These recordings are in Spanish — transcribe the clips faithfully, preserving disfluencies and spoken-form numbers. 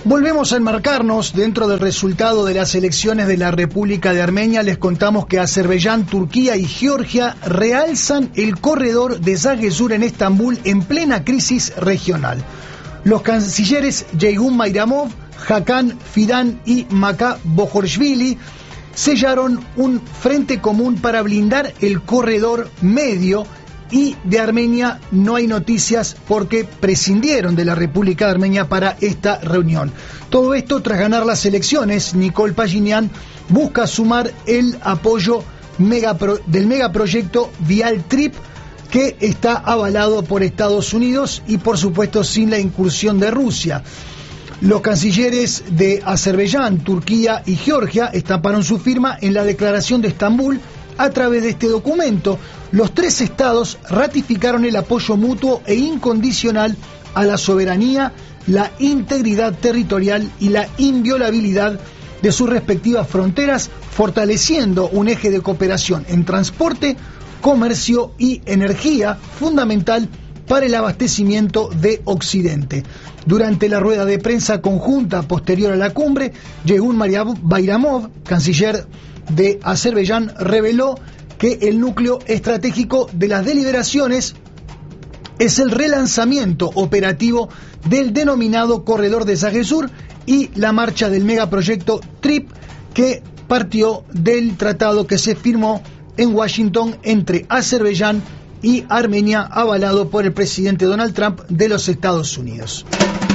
Volvemos a enmarcarnos dentro del resultado de las elecciones de la República de Armenia. Les contamos que Azerbaiyán, Turquía y Georgia realzan el corredor de Zagezur en Estambul en plena crisis regional. Los cancilleres Ceyhun Bayramov, Hakan Fidan y Maka Bojorshvili sellaron un frente común para blindar el corredor medio, y de Armenia no hay noticias porque prescindieron de la República de Armenia para esta reunión. Todo esto tras ganar las elecciones. Nikol Pashinyan busca sumar el apoyo megapro, del megaproyecto Vial Trip, que está avalado por Estados Unidos y por supuesto sin la incursión de Rusia. Los cancilleres de Azerbaiyán, Turquía y Georgia estamparon su firma en la Declaración de Estambul. A través de este documento, los tres estados ratificaron el apoyo mutuo e incondicional a la soberanía, la integridad territorial y la inviolabilidad de sus respectivas fronteras, fortaleciendo un eje de cooperación en transporte, comercio y energía fundamental para el abastecimiento de Occidente. Durante la rueda de prensa conjunta posterior a la cumbre, Ceyhun Bayramov, canciller de Azerbaiyán, reveló que el núcleo estratégico de las deliberaciones es el relanzamiento operativo del denominado corredor de Zagezur y la marcha del megaproyecto TRIP, que partió del tratado que se firmó en Washington entre Azerbaiyán y Armenia, avalado por el presidente Donald Trump de los Estados Unidos.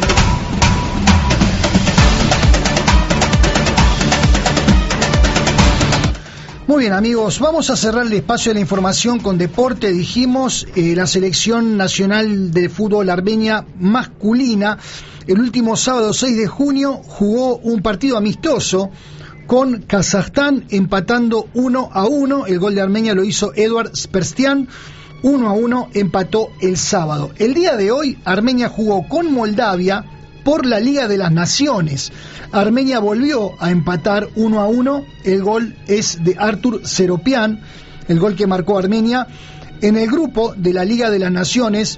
Muy bien, amigos, vamos a cerrar el espacio de la información con deporte. Dijimos, eh, la selección nacional de fútbol armenia masculina el último sábado seis de junio jugó un partido amistoso con Kazajstán, empatando uno a uno. El gol de Armenia lo hizo Eduard Sperstian. uno a uno empató el sábado. El día de hoy Armenia jugó con Moldavia por la Liga de las Naciones. Armenia volvió a empatar uno a uno. El gol es de Artur Seropian, el gol que marcó Armenia. En el grupo de la Liga de las Naciones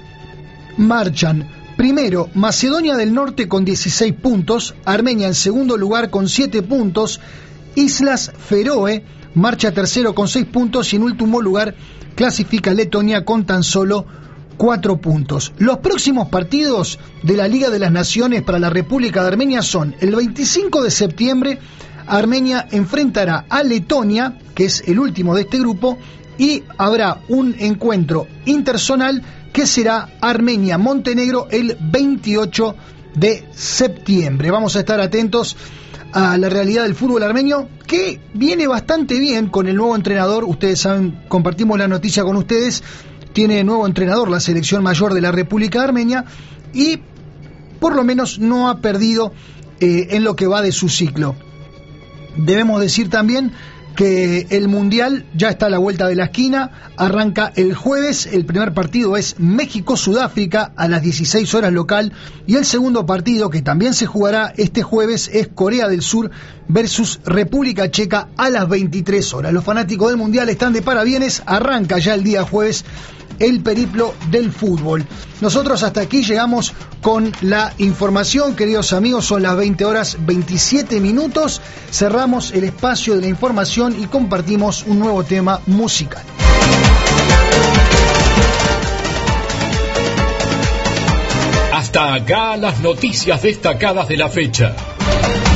marchan primero Macedonia del Norte con dieciséis puntos, Armenia en segundo lugar con siete puntos, Islas Feroe marcha tercero con seis puntos y en último lugar clasifica Letonia con tan solo cuatro puntos. Los próximos partidos de la Liga de las Naciones para la República de Armenia son: el veinticinco de septiembre, Armenia enfrentará a Letonia, que es el último de este grupo, y habrá un encuentro interzonal que será Armenia-Montenegro el veintiocho de septiembre. Vamos a estar atentos a la realidad del fútbol armenio, que viene bastante bien con el nuevo entrenador. Ustedes saben, compartimos la noticia con ustedes. Tiene nuevo entrenador la selección mayor de la República de Armenia y por lo menos no ha perdido eh, en lo que va de su ciclo. Debemos decir también que el Mundial ya está a la vuelta de la esquina, arranca el jueves. El primer partido es México-Sudáfrica a las dieciséis horas local, y el segundo partido, que también se jugará este jueves, es Corea del Sur versus República Checa a las veintitrés horas. Los fanáticos del Mundial están de parabienes, arranca ya el día jueves el periplo del fútbol. Nosotros hasta aquí llegamos con la información, queridos amigos. Son las veinte horas veintisiete minutos. Cerramos el espacio de la información y compartimos un nuevo tema musical. Hasta acá las noticias destacadas de la fecha.